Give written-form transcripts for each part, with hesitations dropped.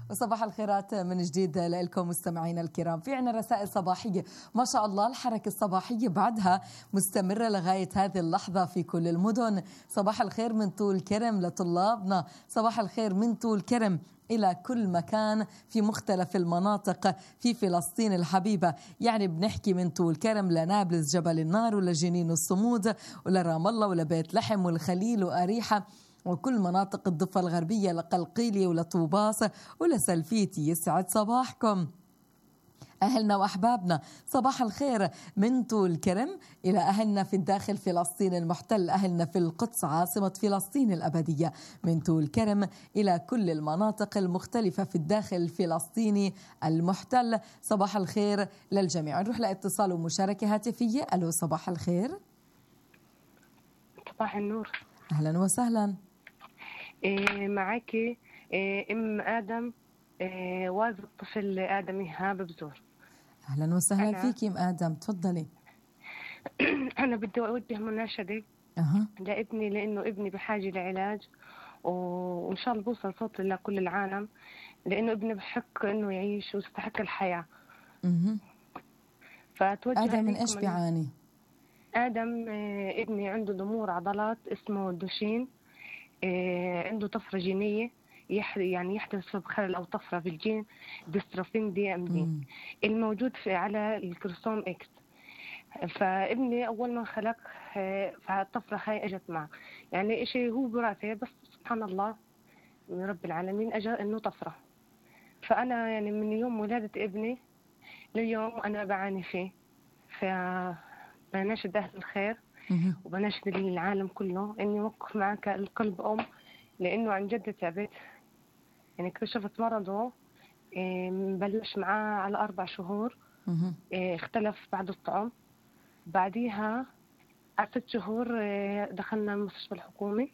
وصباح الخيرات من جديد لكم مستمعينا الكرام. في عنا رسائل صباحية ما شاء الله، الحركة الصباحية بعدها مستمرة لغاية هذه اللحظة في كل المدن. صباح الخير من طول كرم لطلابنا، صباح الخير من طول كرم إلى كل مكان في مختلف المناطق في فلسطين الحبيبة. يعني بنحكي من طول كرم لنابلس جبل النار ولجنين الصمود ولرام الله ولبيت لحم والخليل وأريحة وكل مناطق الضفة الغربية لقلقيلية ولطوباس ولسلفيتي. يسعد صباحكم أهلنا وأحبابنا، صباح الخير من طول كرم إلى أهلنا في الداخل فلسطين المحتل، أهلنا في القدس عاصمة فلسطين الأبدية. من طول كرم إلى كل المناطق المختلفة في الداخل الفلسطيني المحتل، صباح الخير للجميع. نروح لاتصال ومشاركة هاتفية. ألو صباح الخير. صباح النور. أهلا وسهلا. معك ام ادم، والد الطفل ادم ايهاب بزور. اهلا وسهلا فيك ام ادم، تفضلي. انا بدي اوجه مناشده لابني، لانه ابني بحاجه لعلاج، وان شاء الله بوصل صوتي لكل العالم، لانه ابني بحق انه يعيش ويستحق الحياه. فتوجه ادم من ايش بيعاني؟ ادم ابني عنده ضمور عضلات اسمه دوشين، عنده طفرة جينية، يعني يحدث سبب خلل أو طفرة في الجين ديستروفين دي ام دي الموجود على الكروموسوم اكس. فابني أول ما خلق فالطفرة هاي اجت معه، يعني إشي هو وراثي، بس سبحان الله من رب العالمين اجى إنه طفرة. فأنا يعني من يوم ولادة ابني لليوم أنا بعاني فيه. فبناشد أهل الخير وبناشد العالم كله إني وقف معك القلب أم، لأنه عن جد تعبت. يعني اكتشفت مرضه بلش معاه على 4 شهور، اختلف بعد الطعم. بعديها على 6 شهور دخلنا المستشفى الحكومي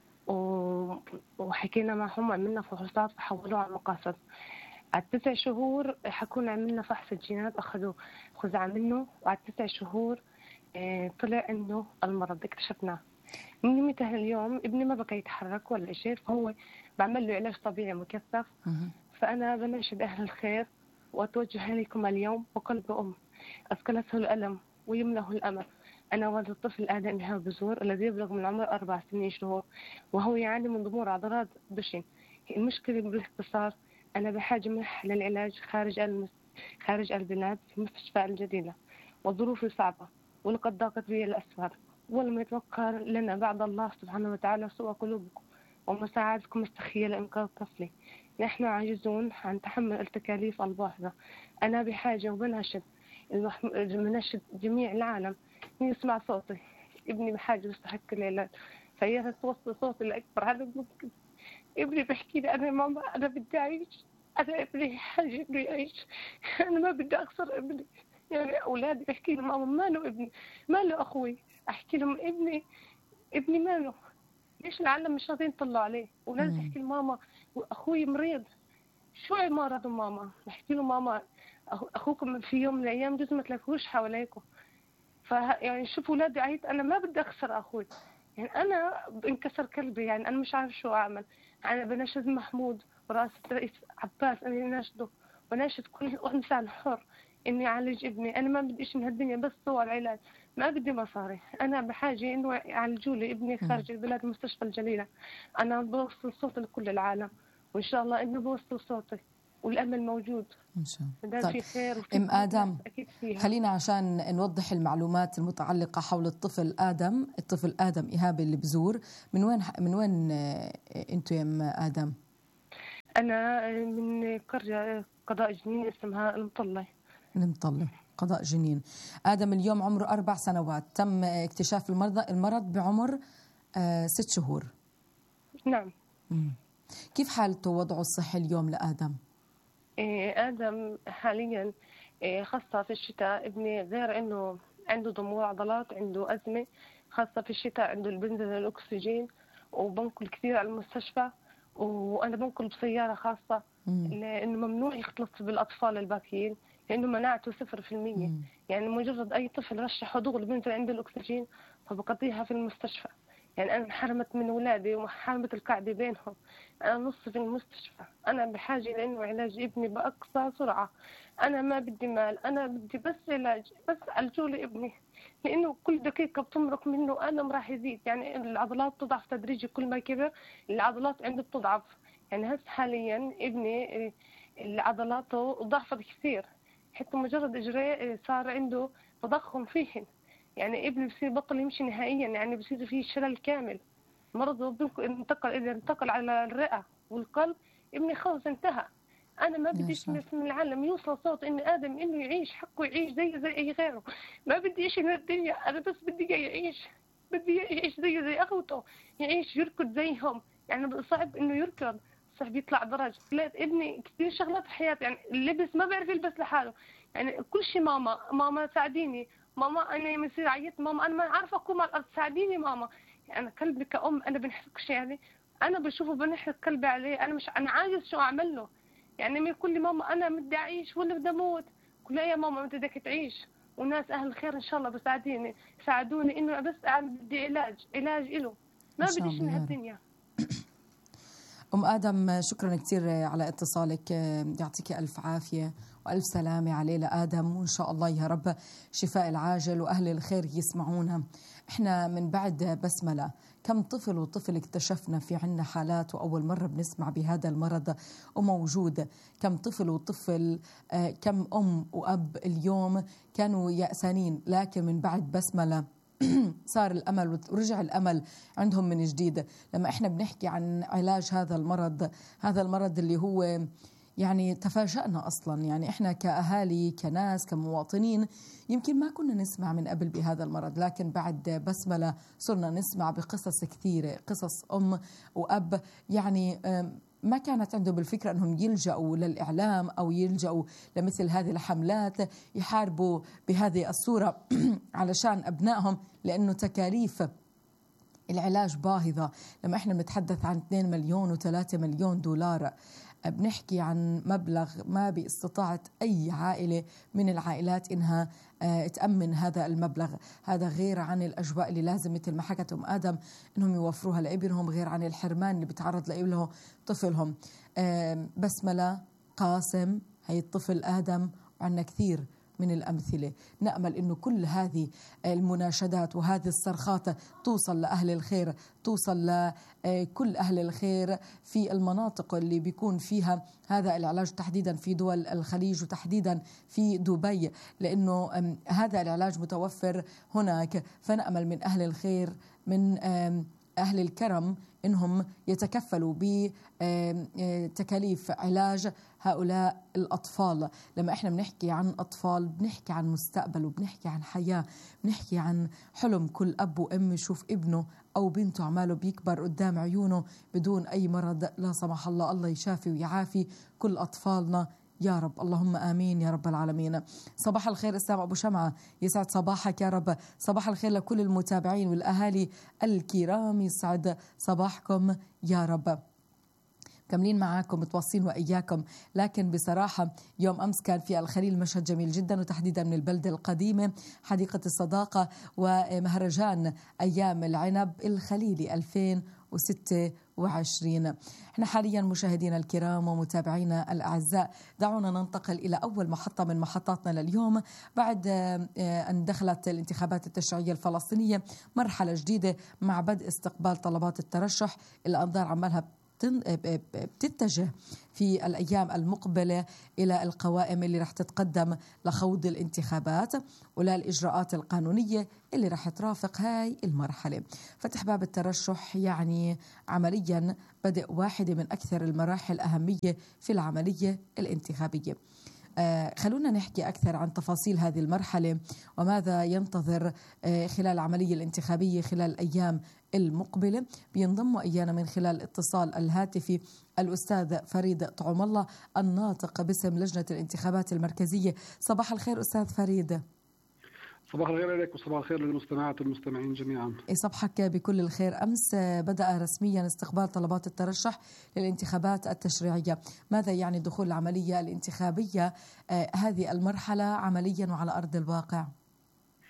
وحكينا معهم وعملنا فحوصات وحولوه على المقاصد. على 9 شهور حكونا عملنا فحص الجينات، أخذوا خزعة منه، وعلى 9 شهور طلع إنه المرض اكتشفناه. من يومتها اليوم ابني ما بقى يتحرك ولا شيء، فهو بعمل له علاج طبيعي مكثف. فأنا بناشد أهل الخير وأتوجه إليكم اليوم وقلب أم أثقلته الألم ويمله الأمل. أنا والد الطفل آدم إيهاب بزور الذي يبلغ من عمر 4 سنين شهور، وهو يعاني من ضمور عضلات دوشين. المشكلة بالاختصار أنا بحاجة منح للعلاج خارج البلاد في مستشفى الجديدة، وظروفي صعبة ولقد ضاقت بي الأسفار، ولم يتوقع لنا بعد الله سبحانه وتعالى سوء قلوبكم ومساعدتكم السخية لإنقاذ طفلي. نحن عاجزون عن تحمل التكاليف الباهظة. أنا بحاجة وبناشد جميع العالم يسمع صوتي. ابني بحاجة يستحق العلاج، فهي توصل صوتي لأكبر عدد ممكن. ابني بحكي لي أنا ماما أنا بدي أعيش، أنا ابني حاجة إنه يعيش، أنا ما بدي أخسر ابني. يعني أولادي بحكي لهم ماما ماله ابني، ماله أخوي، أحكي لهم ابني ماله، ليش العالم مش راضيين يطلعوا عليه؟ أولادي تحكي لي ماما أخوي مريض، شو مرض ماما؟ بحكي له ماما أخوكم في يوم من الأيام جزء ما تلاقوش حواليكم. يعني شوف أولادي عيط، أنا ما بدي أخسر أخوي، يعني أنا انكسر قلبي، يعني أنا مش عارف شو أعمل. أنا بناشد محمود ورئاسة الرئيس عباس أني ناشده، وناشد كل إنسان حر إني أعالج ابني. أنا ما بدي إيش من هالدنيا بس هو العلاج، ما بدي مصاري. أنا بحاجة إنه يعالجوا لي ابني خارج البلاد المستشفى الجليلة. أنا بوصل صوتي لكل العالم، وإن شاء الله إنه بوصل صوتي والأمل موجود إن شاء الله. طيب. في خير وفي أم آدم، فيها. خلينا عشان نوضح المعلومات المتعلقة حول الطفل آدم إيهاب اللي بزور. من وين أنتوا يا أم آدم؟ أنا من قرية قضاء جنين اسمها المطلة قضاء جنين. آدم اليوم عمره 4 سنوات، تم اكتشاف المرض بعمر 6 شهور. نعم. كيف حالته ووضعه الصحي اليوم لآدم؟ آدم حاليا خاصة في الشتاء ابني، غير إنه عنده ضمور عضلات، عنده أزمة خاصة في الشتاء، عنده البنزين الأكسجين، وبنقل كثير على المستشفى، وأنا بنقل بسيارة خاصة لأنه ممنوع يختلط بالأطفال الباكيين لأنه مناعته 0%. يعني مجرد أي طفل رشح حضور البنزين عند الأكسجين فبقضيها في المستشفى. يعني أنا انحرمت من أولادي وحرمت القعدة بينهم، أنا نص في المستشفى، أنا بحاجة لإنه علاج ابني بأقصى سرعة. أنا ما بدي مال، أنا بدي بس علاج، بس عالجوا لي ابني، لأنه كل دقيقة بتمرق منه ألم راح يزيد. يعني العضلات تضعف تدريجي، كل ما كبر العضلات عنده بتضعف. يعني هسه حاليا ابني عضلاته ضعفت كثير، حتى مجرد إجريه صار عنده تضخم فيهن. يعني ابني بصير بطل يمشي نهائيا، يعني بصير فيه شلل كامل، مرضه انتقل على الرئة والقلب. ابني خلص انتهى. أنا ما بدي اسمع من العالم يوصل صوت إن آدم إنه يعيش، حقه يعيش زي أي غيره. ما بدي إشي من الدنيا، أنا بس بدي يعيش، بدي يعيش زي أخوته، يعيش يركض زيهم. يعني صعب إنه يركض، صعب يطلع درج. ابني كثير شغلات في حياتي، يعني اللبس ما بيعرف يلبس لحاله، يعني كل شيء ماما ساعديني، ماما أنا يصير عيط، ماما أنا ما عارفة أقوم على الأرض، ساعديني ماما. يعني قلبي كأم أنا بنحرقش، يعني أنا بشوفه بنحرق قلبي عليه. أنا عاجز شو أعمل له. يعني ما يقول لي ماما أنا بدي أعيش ولا بدي أموت، قل يا ماما أنت بدك تعيش، وناس أهل الخير إن شاء الله يساعدوني إنه بس أنا بدي علاج إله، ما بديش من هالدنيا. أم آدم شكرا كثير على اتصالك، يعطيك ألف عافية وألف سلامة عليه لآدم، وإن شاء الله يا رب شفاء العاجل وأهل الخير يسمعونا. إحنا من بعد بسملة كم طفل وطفل اكتشفنا في عنا حالات وأول مرة بنسمع بهذا المرض وموجود، كم طفل وطفل، كم أم وأب اليوم كانوا يأسانين، لكن من بعد بسملة صار الأمل ورجع الأمل عندهم من جديد. لما إحنا بنحكي عن علاج هذا المرض اللي هو يعني تفاجأنا أصلا، يعني إحنا كأهالي كناس كمواطنين يمكن ما كنا نسمع من قبل بهذا المرض، لكن بعد بسملة صرنا نسمع بقصص كثيرة، قصص أم وأب يعني ما كانت عنده بالفكرة أنهم يلجأوا للإعلام أو يلجأوا لمثل هذه الحملات يحاربوا بهذه الصورة علشان أبنائهم، لأنه تكاليف العلاج باهظة. لما إحنا بنتحدث عن 2 مليون و3 مليون دولار، بنحكي عن مبلغ ما باستطاعة أي عائلة من العائلات إنها تأمن هذا المبلغ. هذا غير عن الأجواء اللي لازم مثل ما حكت أم آدم إنهم يوفروها لابنهم، غير عن الحرمان اللي بتعرض لابنه طفلهم. بسملة، قاسم، هي الطفل آدم، وعنا كثير من الأمثلة. نأمل أنه كل هذه المناشدات وهذه الصرخات توصل لأهل الخير، توصل لكل أهل الخير في المناطق اللي بيكون فيها هذا العلاج، تحديدا في دول الخليج وتحديدا في دبي، لأنه هذا العلاج متوفر هناك. فنأمل من أهل الخير، من أهل الكرم، إنهم يتكفلوا بتكاليف علاج هؤلاء الأطفال. لما إحنا بنحكي عن أطفال بنحكي عن مستقبل وبنحكي عن حياة، بنحكي عن حلم كل أب وأم يشوف ابنه أو بنته عماله بيكبر قدام عيونه بدون أي مرض لا سمح الله. الله يشافي ويعافي كل أطفالنا يا رب، اللهم آمين يا رب العالمين. صباح الخير إسلام أبو شمعة، يسعد صباحك يا رب. صباح الخير لكل المتابعين والأهالي الكرام، يسعد صباحكم يا رب. كملين معاكم متواصلين وإياكم. لكن بصراحة يوم أمس كان في الخليل مشهد جميل جدا، وتحديدا من البلدة القديمة حديقة الصداقة ومهرجان أيام العنب الخليلي 2026. احنا حاليا مشاهدينا الكرام ومتابعينا الأعزاء دعونا ننتقل إلى أول محطة من محطاتنا لليوم. بعد أن دخلت الانتخابات التشريعية الفلسطينية مرحلة جديدة مع بدء استقبال طلبات الترشح، الأنظار عمالها بتتجه في الأيام المقبلة إلى القوائم اللي رح تتقدم لخوض الانتخابات ولا الإجراءات القانونية اللي رح ترافق هاي المرحلة. فتح باب الترشح يعني عمليا بدء واحدة من أكثر المراحل أهمية في العملية الانتخابية. خلونا نحكي أكثر عن تفاصيل هذه المرحلة وماذا ينتظر خلال العملية الانتخابية خلال الأيام المقبلة. بينضم إيانا من خلال الاتصال الهاتفي الأستاذ فريد طعم الله الناطق باسم لجنة الانتخابات المركزية. صباح الخير أستاذ فريد. صباح الخير لك وصباح الخير للمستمعات والمستمعين جميعا. صبحك بكل الخير. أمس بدأ رسميا استقبال طلبات الترشح للانتخابات التشريعية، ماذا يعني دخول العملية الانتخابية هذه المرحلة عمليا وعلى أرض الواقع؟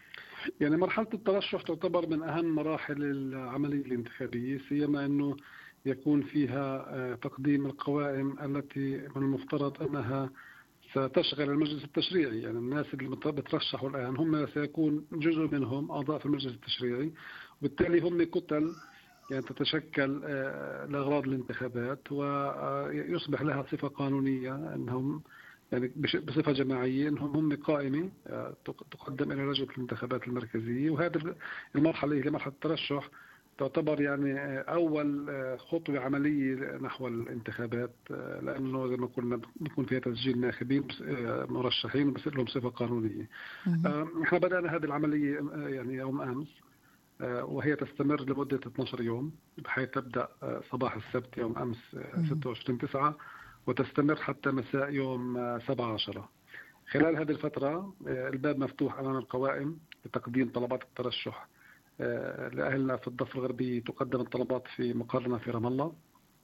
يعني مرحلة الترشح تعتبر من أهم مراحل العملية الانتخابية، سيما أنه يكون فيها تقديم القوائم التي من المفترض أنها ستشغل المجلس التشريعي. يعني الناس اللي بترشحوا الآن هم سيكون جزء منهم أعضاء في المجلس التشريعي، وبالتالي هم كتل يعني تتشكل لأغراض الانتخابات، ويصبح لها صفة قانونية أنهم يعني بصفة جماعية أنهم هم قائمة تقدم إلى لجنة الانتخابات المركزية. وهذه المرحلة هي مرحلة الترشح تعتبر يعني أول خطوة عملية نحو الانتخابات، لأنه زي ما قلنا بيكون فيها تسجيل ناخبين مرشحين وبصير لهم صفة قانونية. احنا بدأنا هذه العملية يعني يوم أمس، وهي تستمر لمدة 12 يوم، بحيث تبدأ صباح السبت يوم أمس 26/9 وتستمر حتى مساء يوم 17. خلال هذه الفترة الباب مفتوح أمام القوائم لتقديم طلبات الترشح. لأهلنا في الضفة الغربية تقدم الطلبات في مقرنا في رام الله،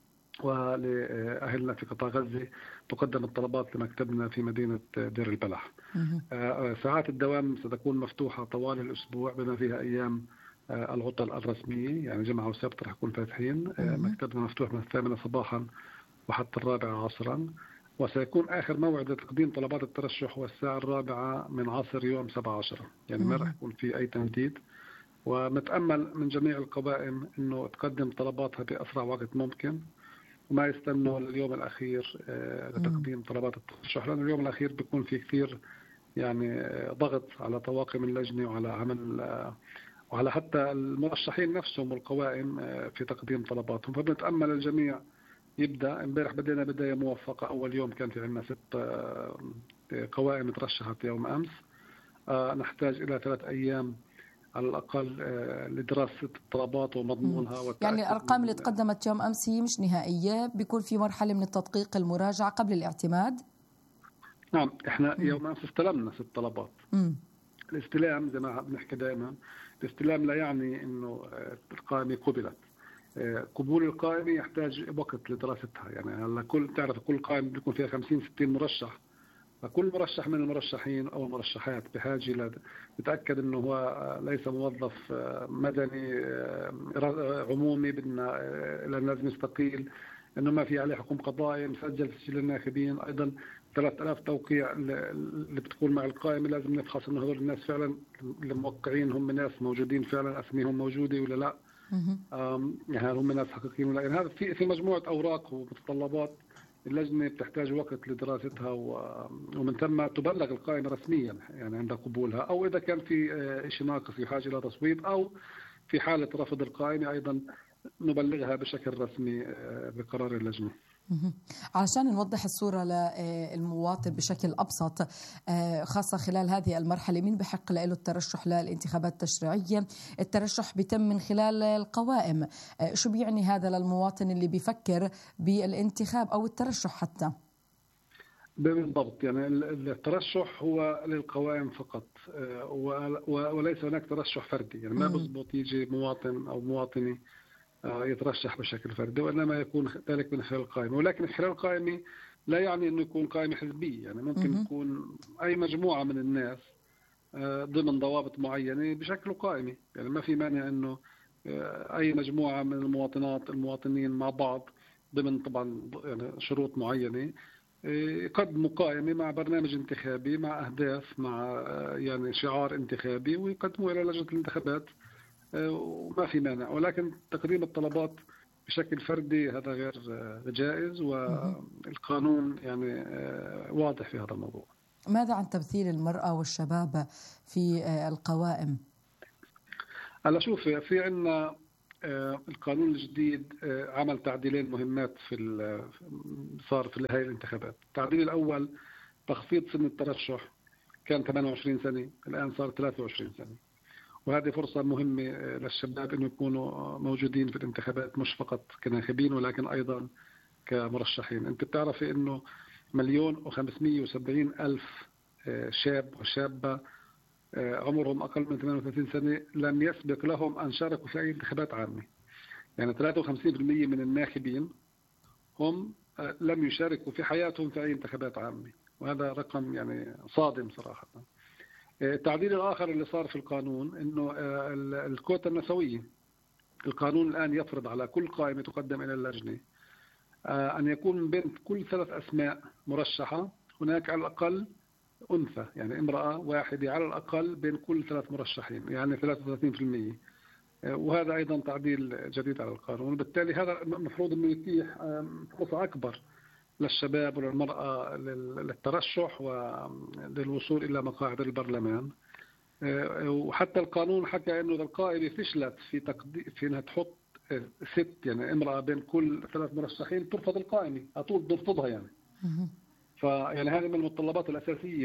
ولأهلنا في قطاع غزة تقدم الطلبات لمكتبنا في مدينة دير البلح. ساعات الدوام ستكون مفتوحة طوال الأسبوع بما فيها أيام العطل الرسمية، يعني جمعة وسبت رح يكون فاتحين. مكتبنا مفتوح من 8 صباحا وحتى 4 عصرا، وسيكون آخر موعد لتقديم طلبات الترشح هو الساعة 4 من عصر يوم 17. يعني ما رح يكون في أي تمديد، ونتأمل من جميع القوائم أنه تقدم طلباتها بأسرع وقت ممكن، وما يستنوا اليوم الأخير لتقديم طلبات الترشح، لأن اليوم الأخير بيكون في كثير يعني ضغط على طواقم اللجنة وعلى عمل وعلى حتى المرشحين نفسهم والقوائم في تقديم طلباتهم. فبنتأمل الجميع يبدأ. امبارح بدينا بداية موفقة، أول يوم كان في عندنا 6 قوائم ترشحت يوم أمس. نحتاج إلى 3 أيام على الأقل لدراسة الطلبات ومضمونها. يعني الأرقام اللي تقدمت يوم أمس هي مش نهائية، بيكون في مرحلة من التدقيق المراجعة قبل الاعتماد؟ نعم، إحنا يوم أمس استلمنا 6 طلبات. الاستلام زي ما بنحكي دائما، الاستلام لا يعني إنه القائمة قبلت. قبول القائمة يحتاج وقت لدراستها. يعني هلا تعرف كل قائمة بيكون فيها 50-60 مرشح، فكل مرشح من المرشحين أو المرشحات بحاجة لتأكد أنه هو ليس موظف مدني عمومي بدنا لازم يستقيل، أنه ما في عليه حكم قضائي، مسجل في سجل الناخبين. أيضا 3000 توقيع اللي بتكون مع القائمة لازم نفحص أنه هذول الناس فعلا الموقعين هم ناس موجودين فعلا، أسميهم موجودة ولا لا، يعني هم ناس حقيقيين ولا. يعني هذا في مجموعة أوراق ومتطلبات اللجنة بتحتاج وقت لدراستها، ومن ثم تبلغ القائمة رسميا يعني عند قبولها، أو إذا كان في شيء ناقص يحاج إلى تصويت، أو في حالة رفض القائمة أيضا نبلغها بشكل رسمي بقرار اللجنة. علشان نوضح الصورة للمواطن بشكل أبسط، خاصة خلال هذه المرحلة، مين بحق له الترشح للانتخابات التشريعية؟ الترشح بيتم من خلال القوائم. شو بيعني هذا للمواطن اللي بيفكر بالانتخاب أو الترشح حتى؟ بالضبط، يعني الترشح هو للقوائم فقط، وليس هناك ترشح فردي. يعني ما بزبط يجي مواطن أو مواطنة يترشح بشكل فردي، وإنما يكون ذلك من خلال القائمة. ولكن خلال القائمة لا يعني أنه يكون قائمة حزبية، يعني ممكن يكون أي مجموعة من الناس ضمن ضوابط معينة بشكل قائمة. يعني ما في مانع أنه أي مجموعة من المواطنين مع بعض ضمن طبعا يعني شروط معينة يقدموا قائمة مع برنامج انتخابي، مع أهداف، مع يعني شعار انتخابي، ويقدموا إلى لجنة الانتخابات، وما في مانع. ولكن تقديم الطلبات بشكل فردي هذا غير جائز، والقانون يعني واضح في هذا الموضوع. ماذا عن تمثيل المرأة والشباب في القوائم؟ هلا شوف، في عندنا القانون الجديد عمل تعديلين مهمات صار في هاي الانتخابات. التعديل الأول تخفيض سن الترشح، كان 28 سنة الآن صار 23 سنة، وهذه فرصة مهمة للشباب أن يكونوا موجودين في الانتخابات، مش فقط كناخبين ولكن أيضا كمرشحين. أنت بتعرفي أنه 1,570,000 شاب وشابة عمرهم أقل من 38 سنة لم يسبق لهم أن شاركوا في أي انتخابات عامة. يعني 53% من الناخبين هم لم يشاركوا في حياتهم في أي انتخابات عامة، وهذا رقم يعني صادم صراحة. التعديل الآخر اللي صار في القانون إنه الكوتا النسوية. القانون الآن يفرض على كل قائمة تقدم إلى اللجنة أن يكون بين كل 3 أسماء مرشحة هناك على الأقل أنثى، يعني امرأة واحدة على الأقل بين كل 3 مرشحين، يعني 33%. وهذا أيضا تعديل جديد على القانون. بالتالي هذا المفروض أنه يتيح فرصة أكبر للشباب وللمرأة للترشح وللوصول إلى مقاعد البرلمان. وحتى القانون حكى أنه إذا القائمة فشلت في أنها تحط 6 يعني امرأة بين كل 3 مرشحين ترفض القائمة على طول، ترفضها يعني. فيعني هذه من المتطلبات الأساسية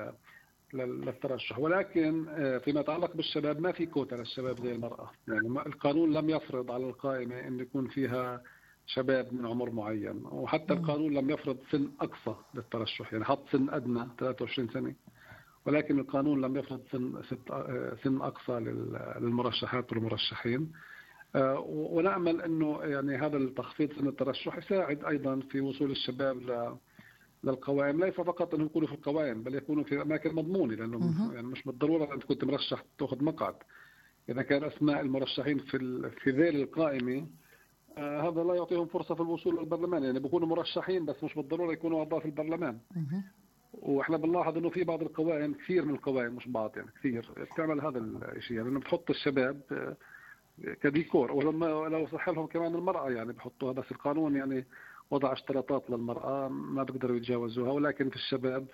للترشح. ولكن فيما يتعلق بالشباب ما في كوتا للشباب زي المرأة، يعني القانون لم يفرض على القائمة أن يكون فيها شباب من عمر معين، وحتى القانون لم يفرض سن أقصى للترشح، يعني حط سن أدنى 23 سنة، ولكن القانون لم يفرض سن أقصى للمرشحات والمرشحين. ونأمل أنه يعني هذا التخفيض سن الترشح يساعد أيضا في وصول الشباب للقوائم، ليس فقط أنهم يكونوا في القوائم بل يكونوا في أماكن مضمونة، لأنه يعني مش بالضرورة أن تكون مرشح تأخذ مقعد. إذا كان أسماء المرشحين في ذيل القائمة هذا لا يعطيهم فرصة في الوصول للبرلمان، يعني بيكونوا مرشحين بس مش بالضرورة يكونوا أعضاء في البرلمان. وإحنا بنلاحظ إنه في بعض القوائم، كثير من القوائم مش بعض يعني كثير بتعمل هذا الشيء، يعني إنه بتحط الشباب كديكور، ولما لو صح لهم كمان المرأة يعني بحطوها، بس القانون يعني وضع اشتراطات للمرأة ما بيقدروا يتجاوزوها، ولكن في الشباب.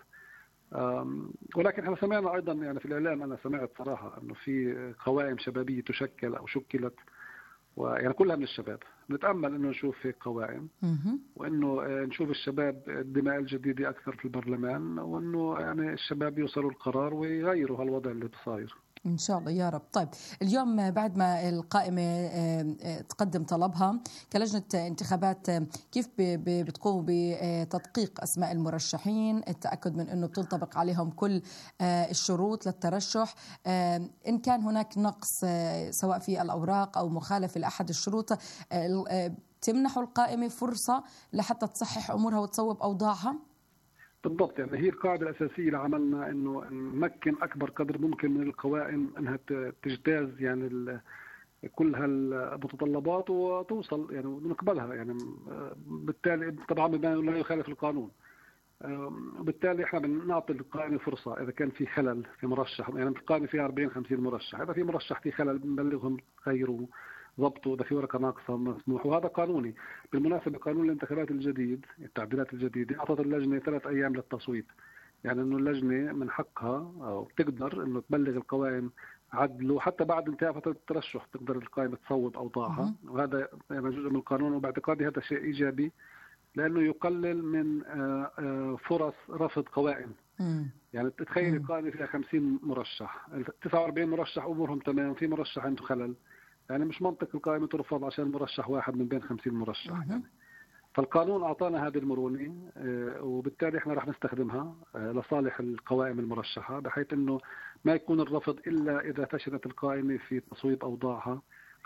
ولكن احنا سمعنا أيضا يعني في الإعلام، أنا سمعت صراحة إنه في قوائم شبابية تشكل أو شكلت ويعني كلها من الشباب. نتأمل إنه نشوف هيك قوائم وإنه نشوف الشباب الدماء الجديدة أكثر في البرلمان، وإنه يعني الشباب يوصلوا القرار ويغيروا هالوضع اللي بصاير إن شاء الله يا رب. طيب اليوم بعد ما القائمة تقدم طلبها كلجنة انتخابات، كيف بتقوموا بتدقيق أسماء المرشحين، التأكد من أنه بتنطبق عليهم كل الشروط للترشح، إن كان هناك نقص سواء في الأوراق أو مخالفة لأحد الشروط تمنحوا القائمة فرصة لحتى تصحح أمورها وتصوب أوضاعها؟ بالضبط، يعني هي القاعدة الأساسية لعملنا إنه نمكن أكبر قدر ممكن من القوائم إنها تجتاز يعني كل هالمتطلبات وتوصل يعني ونقبلها، يعني بالتالي طبعا بما لا يخالف القانون. وبالتالي احنا بنعطي القائمة فرصة إذا كان في خلل في مرشح، يعني القائمة فيها 40-50 مرشح، إذا في مرشح في خلل بنبلغهم غيروا ضبطه، إذا في ورقة ناقصة مسموح، وهذا قانوني. بالمناسبة قانون الانتخابات الجديد، التعديلات الجديدة أعطت اللجنة 3 أيام للتصويت، يعني إنه اللجنة من حقها أو بتقدر إنه تبلغ القوائم عدل، وحتى بعد انتهاء فترة الترشح تقدر القائمة تصوب أوضاعها، وهذا يعني جزء من القانون. وباعتقادي هذا شيء إيجابي لأنه يقلل من فرص رفض قوائم. يعني تتخيل القائمة فيها 50 مرشح، 49 مرشح أمورهم تمام، في مرشح عنده خلل، يعني مش منطق القائمة ترفض عشان مرشح واحد من بين 50 مرشح يعني. فالقانون أعطانا هذه المرونة، وبالتالي احنا راح نستخدمها لصالح القوائم المرشحة، بحيث انه ما يكون الرفض إلا إذا فشلت القائمة في تصويب أوضاعها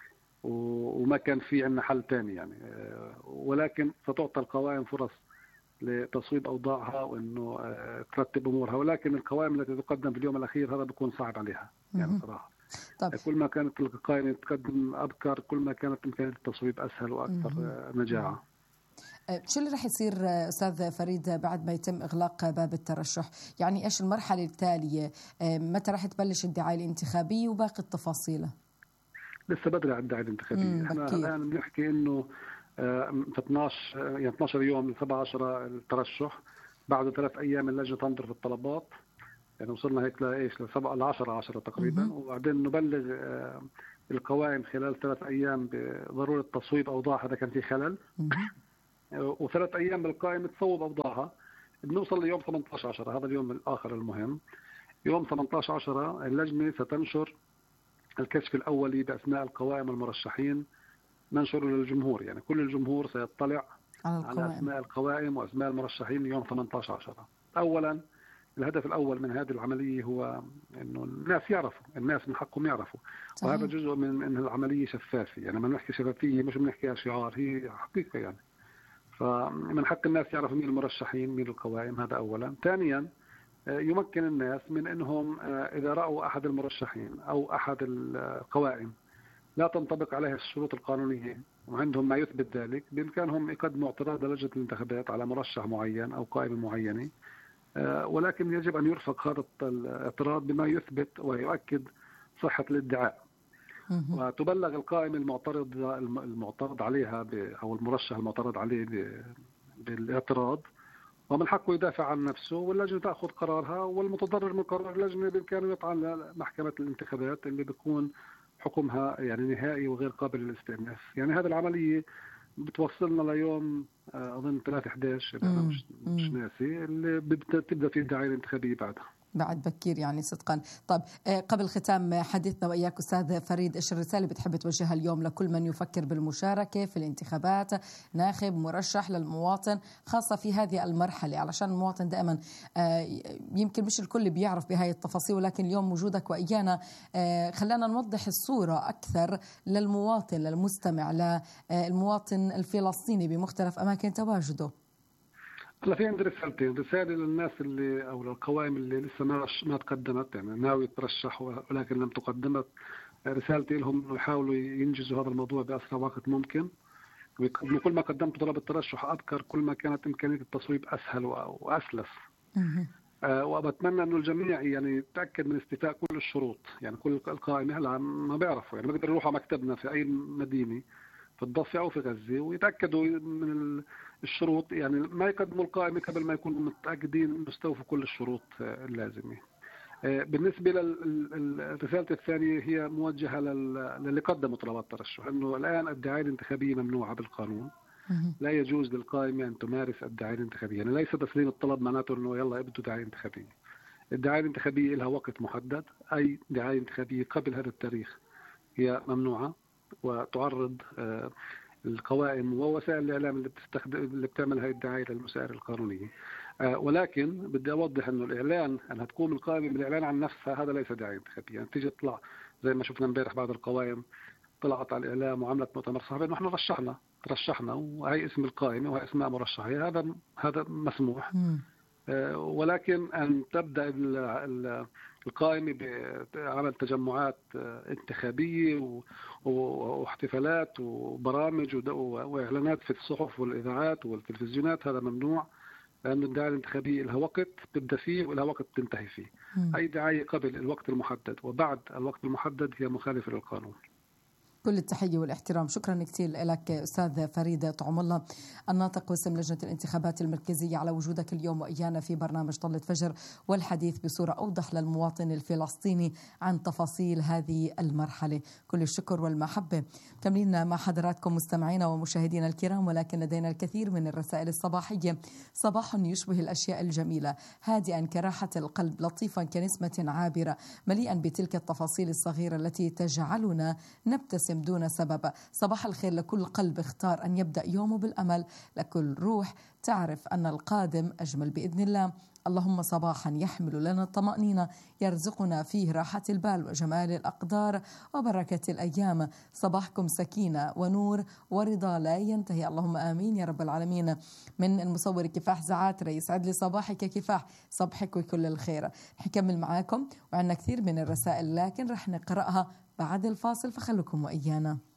وما كان في عندنا حل ثاني يعني. ولكن ستعطى القوائم فرص لتصويب أوضاعها وإنه ترتب أمورها، ولكن القوائم التي تقدم في اليوم الأخير هذا بيكون صعب عليها يعني صراحة. طيب. كل ما كانت القائمة تقدم أبكر كل ما كانت إمكانية التصويب أسهل وأكثر نجاعة. شو اللي رح يصير أستاذ فريد بعد ما يتم إغلاق باب الترشح؟ يعني إيش المرحلة التالية؟ متى رح تبلش الدعاية الانتخابية وباقي التفاصيل؟ لسه بدري على الدعاية الانتخابية. احنا الآن بنحكي إنه في 12 يوم من 17 الترشح، بعد 3 أيام اللجنة تنظر في الطلبات، يعني وصلنا هيك ل 10 تقريبا، وبعدين نبلغ القوائم خلال 3 أيام بضرورة تصويب أوضاعها إذا كان في خلل، و3 أيام بالقائمة تصوب أوضاعها. بنوصل ليوم 18/10، هذا اليوم الآخر المهم. يوم 18/10 اللجنة ستنشر الكشف الأولي بأسماء القوائم المرشحين، ننشره للجمهور، يعني كل الجمهور سيطلع على أسماء القوائم وأسماء المرشحين يوم 18/10. أولا الهدف الأول من هذه العملية هو إنه الناس يعرفوا، الناس من حقهم يعرفوا، وهذا جزء من إن العملية شفافة، يعني ما نحكي شفافية مش بنحكيها شعار، هي حقيقة يعني. فمن حق الناس يعرفوا مين المرشحين مين القوائم، هذا أولا. ثانيا يمكن الناس من أنهم إذا رأوا أحد المرشحين أو أحد القوائم لا تنطبق عليها الشروط القانونية وعندهم ما يثبت ذلك، بإمكانهم يقدموا اعتراض لجنة الانتخابات على مرشح معين أو قائمة معينة، ولكن يجب أن يرفق هذا الاعتراض بما يثبت ويؤكد صحة الادعاء، وتبلغ القائمة المعترض عليها أو المرشح المعترض عليه بالاعتراض، ومن حقه يدافع عن نفسه، واللجنة تأخذ قرارها، والمتضرر من قرار اللجنة بإمكانه يطعن لمحكمة الانتخابات اللي بيكون حكمها يعني نهائي وغير قابل للاستئناف. يعني هذه العملية بتوصلنا ليوم أظن 3/11 أنا مش ناسي اللي بتبدأ في الدعاية الانتخابية بعد بكير يعني صدقا. طب قبل ختام حديثنا وإياك أستاذ فريد، إيش الرسالة بتحب توجهها اليوم لكل من يفكر بالمشاركة في الانتخابات، ناخب مرشح للمواطن، خاصة في هذه المرحلة، علشان المواطن دائما يمكن مش الكل بيعرف بهاي التفاصيل، ولكن اليوم وجودك وإيانا خلانا نوضح الصورة أكثر للمواطن، للمستمع، للمواطن الفلسطيني بمختلف أماكن تواجده. هلا في عندي رسالتين، رسالة للناس اللي أو للقوائم اللي لسه ما تقدمت، يعني ناوي ترشح ولكن لم تقدمت، رسالتي لهم إنه يحاولوا ينجزوا هذا الموضوع بأسرع وقت ممكن، ويقدموا كل ما قدمت طلب الترشح أبكر كل ما كانت إمكانية التصويب أسهل وأسلس. وبتمنى إنه الجميع يعني يتأكد من استيفاء كل الشروط، يعني كل القائمة هلا ما بيعرفوا، يعني بيقدروا يروحوا مكتبنا في أي مدينة في الضفة أو في غزة ويتأكدوا من الشروط، يعني ما يقدموا القائمة قبل ما يكونوا متأكدين إنه استوفوا كل الشروط اللازمة. بالنسبة للرسالة الثانية هي موجهة للي قدموا طلبات ترشح، إنه الآن الدعاية الانتخابية ممنوعة بالقانون، لا يجوز للقائمة أن تمارس الدعاية الانتخابية، يعني ليس تسليم الطلب معناته إنه يلا ابدوا دعاية انتخابية. الدعاية الانتخابية لها وقت محدد، أي دعاية انتخابية قبل هذا التاريخ هي ممنوعة، وتعرض القوائم ووسائل الإعلام اللي بتعمل هاي الدعاية للمسائل القانونية. ولكن بدي أوضح إنه الإعلان أنها تقوم القائمة بالإعلان عن نفسها هذا ليس دعاية انتخابية، يعني تيجي تطلع زي ما شفنا امبارح بعض القوائم طلعت على الإعلام وعملت مؤتمر صحفي إنه إحنا رشحنا وهي اسم القائمة وهي اسماء مرشحين، هذا مسموح. ولكن أن تبدأ القائمة بعمل تجمعات انتخابية واحتفالات وبرامج وإعلانات في الصحف والإذاعات والتلفزيونات، هذا ممنوع، لأن الدعاية الانتخابية لها وقت تبدأ فيه ولها وقت تنتهي فيه. أي دعاية قبل الوقت المحدد وبعد الوقت المحدد هي مخالفة للقانون. كل التحية والاحترام. شكرا كثير لك أستاذ فريد طعم الله، الناطق باسم لجنة الانتخابات المركزية، على وجودك اليوم وإيانا في برنامج طلة فجر والحديث بصورة أوضح للمواطن الفلسطيني عن تفاصيل هذه المرحلة. كل الشكر والمحبة. كملين مع حضراتكم مستمعينا ومشاهدينا الكرام، ولكن لدينا الكثير من الرسائل الصباحية. صباح يشبه الأشياء الجميلة، هادئا كراحة القلب، لطيفا كنسمة عابرة، مليئا بتلك التفاصيل الصغيرة التي تجعلنا نبتسم دون سبب. صباح الخير لكل قلب اختار أن يبدأ يومه بالأمل، لكل روح تعرف أن القادم أجمل بإذن الله. اللهم صباحا يحمل لنا الطمأنينة، يرزقنا فيه راحة البال وجمال الأقدار وبركة الأيام. صباحكم سكينة ونور ورضا لا ينتهي، اللهم آمين يا رب العالمين. من المصور كفاح زعاترة، يسعد لي صباحك كفاح، صبحك وكل الخير. نكمل معاكم وعندنا كثير من الرسائل، لكن رح نقرأها بعد الفاصل، فخلكم وإيانا.